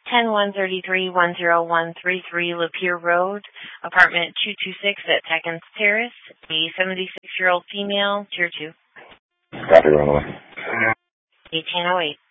10-133-10133 Lapeer Road, apartment 226 at Teckens Terrace, a 76-year-old female, tier 2. Copy, runaway. 1808.